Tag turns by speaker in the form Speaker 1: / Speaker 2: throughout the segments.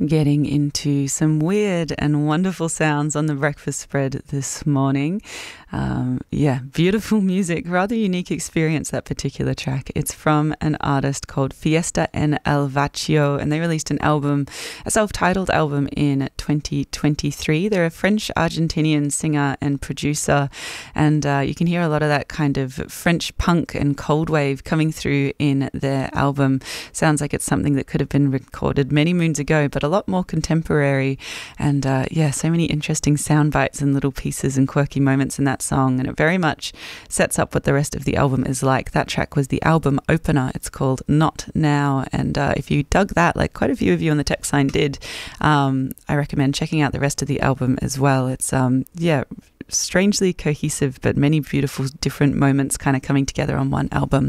Speaker 1: Getting into some weird and wonderful sounds on the breakfast spread this morning. Beautiful music, rather unique experience, that particular track. It's from an artist called Fiesta en el Vacío, and they released an album, a self-titled album in 2023. They're a French-Argentinian singer and producer, and you can hear a lot of that kind of French punk and cold wave coming through in their album. Sounds like it's something that could have been recorded many moons ago, but a lot more contemporary, and so many interesting sound bites and little pieces and quirky moments in that song, and it very much sets up what the rest of the album is like. That track was the album opener. It's called Not Now, and if you dug that, like quite a few of you on the text line did, I recommend checking out the rest of the album as well. It's strangely cohesive, but many beautiful different moments kind of coming together on one album.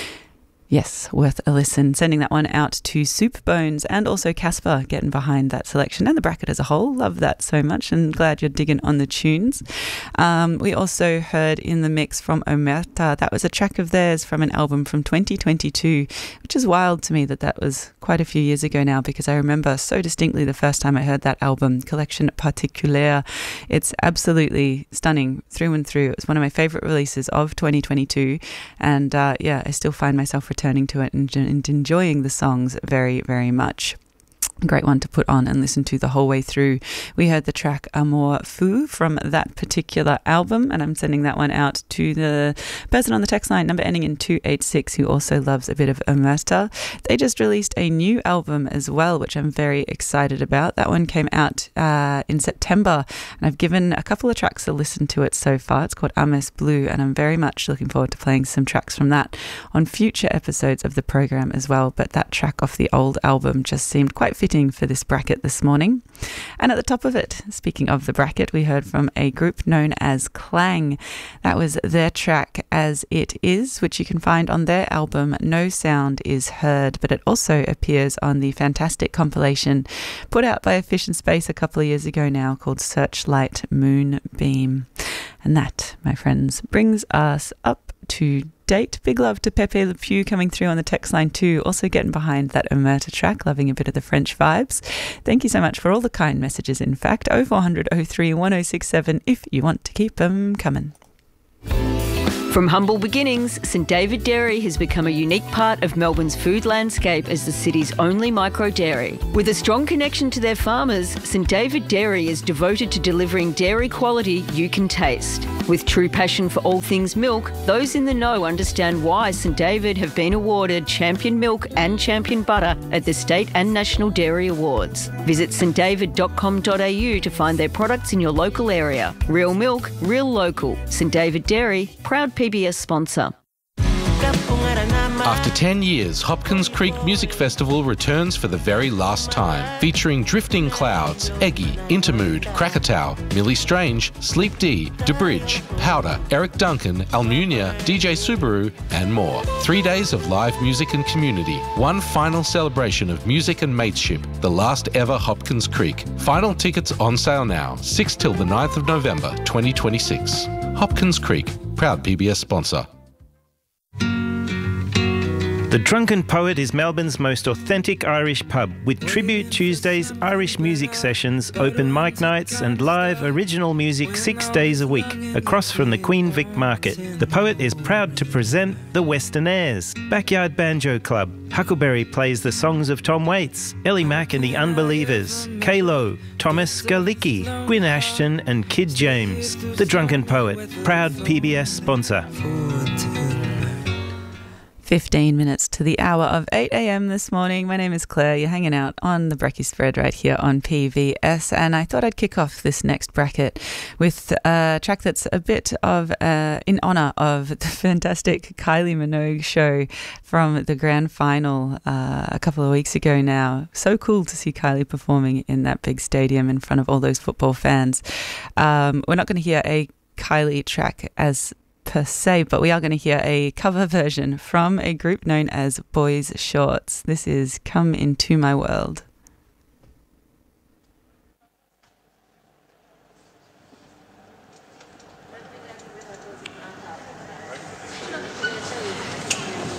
Speaker 1: Yes, worth a listen. Sending that one out to Soup Bones and also Casper, getting behind that selection and the bracket as a whole. Love that so much, and glad you're digging on the tunes. We also heard in the mix from Omerta. That was a track of theirs from an album from 2022, which is wild to me that was quite a few years ago now, because I remember so distinctly the first time I heard that album, Collection Particulière. It's absolutely stunning through and through. It was one of my favourite releases of 2022, and I still find myself returning to it and enjoying the songs very, very much. Great one to put on and listen to the whole way through. We heard the track Amour Fou from that particular album, and I'm sending that one out to the person on the text line, number ending in 286, who also loves a bit of Omerta. They just released a new album as well, which I'm very excited about. That one came out in September, and I've given a couple of tracks a listen to it so far. It's called Ames Blue, and I'm very much looking forward to playing some tracks from that on future episodes of the program as well. But that track off the old album just seemed quite fitting for this bracket this morning. And at the top of it, speaking of the bracket, we heard from a group known as Clang. That was their track As It Is, which you can find on their album No Sound Is Heard, but it also appears on the fantastic compilation put out by Fish and Space a couple of years ago now called Searchlight Moonbeam. And that, my friends, brings us up to date. Big love to Pepe Le Pew coming through on the text line too, also getting behind that Omerta track, loving a bit of the French vibes. Thank you so much for all the kind messages, in fact. 0400 03 1067 if you want to keep them coming.
Speaker 2: From humble beginnings, St David Dairy has become a unique part of Melbourne's food landscape as the city's only micro-dairy. With a strong connection to their farmers, St David Dairy is devoted to delivering dairy quality you can taste. With true passion for all things milk, those in the know understand why St David have been awarded Champion Milk and Champion Butter at the State and National Dairy Awards. Visit stdavid.com.au to find their products in your local area. Real milk, real local. St David Dairy, proud PBS sponsor.
Speaker 3: After 10 years, Hopkins Creek Music Festival returns for the very last time, featuring Drifting Clouds, Eggy, Intermood, Krakatoa, Millie Strange, Sleep D, DeBridge, Powder, Eric Duncan, Almunia, DJ Subaru, and more. 3 days of live music and community. One final celebration of music and mateship, the last ever Hopkins Creek. Final tickets on sale now, 6 till the 9th of November 2026. Hopkins Creek, proud PBS sponsor.
Speaker 4: The Drunken Poet is Melbourne's most authentic Irish pub, with Tribute Tuesdays, Irish music sessions, open mic nights and live original music 6 days a week, across from the Queen Vic Market. The Poet is proud to present the Western Airs, Backyard Banjo Club. Huckleberry plays the songs of Tom Waits, Ellie Mack and the Unbelievers, K-Lo, Thomas Galicki, Gwyn Ashton and Kid James. The Drunken Poet, proud PBS sponsor.
Speaker 1: 15 minutes to the hour of 8 a.m. this morning. My name is Claire. You're hanging out on the Brekkie Spread right here on PVS, and I thought I'd kick off this next bracket with a track that's a bit of in honour of the fantastic Kylie Minogue show from the grand final a couple of weeks ago now. So cool to see Kylie performing in that big stadium in front of all those football fans. We're not going to hear a Kylie track as per se, but we are going to hear a cover version from a group known as Boys Shorts. This is Come Into My World.